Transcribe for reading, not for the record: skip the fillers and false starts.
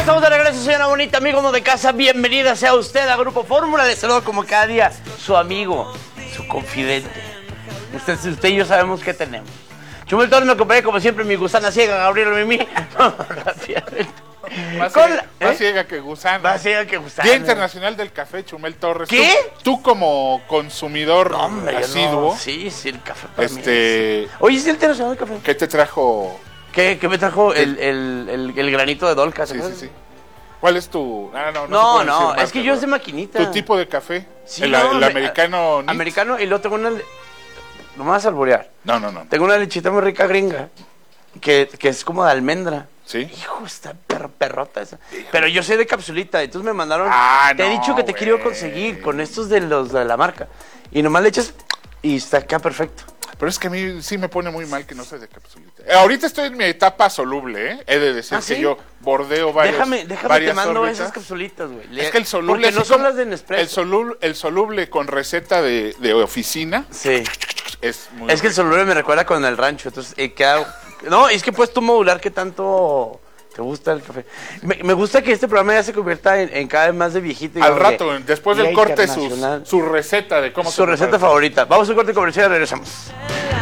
estamos de regreso, señora bonita, amigo de casa. Bienvenida sea usted a Grupo Fórmula. Le saludo como cada día su amigo, su confidente. Usted y yo sabemos qué tenemos. Chumel Torres me acompaña como siempre, mi gusana ciega, Gabriel Mimi. Más ciega que gusana. Más ciega que gusana. Día Internacional del Café, Chumel Torres. ¿Qué? Tú como consumidor asiduo. No. Sí, el café para mí. Oye, ¿es el Internacional del Café? ¿Qué te trajo? ¿Qué me trajo el granito de Dolca? Sí. ¿Cuál es tu...? No, es que yo es de maquinita. ¿Tu tipo de café? Sí, el americano... Americano, y luego tengo una... No me vas a alborear. No. Tengo una lechita muy rica gringa, que es como de almendra. ¿Sí? Hijo, está perrota esa. Pero yo soy de capsulita, entonces me mandaron... Te he dicho que te quiero conseguir con estos de los de la marca. Y nomás le echas y está acá perfecto. Pero es que a mí sí me pone muy mal que no soy de capsulita. Ahorita estoy en mi etapa soluble, ¿eh? He de decir ¿Sí? que yo bordeo varias Déjame te mando órbitas. esas capsulitas, güey. Es que el soluble... Porque no son las de Nespresso. El soluble con receta de oficina. Sí. Es que el soluble me recuerda con el rancho, entonces No, es que puedes tú modular qué tanto te gusta el café. Me gusta que este programa ya se convierta en cada vez más de viejito. Al rato, después del corte, su receta de cómo su receta favorita. Vamos a un corte comercial y regresamos.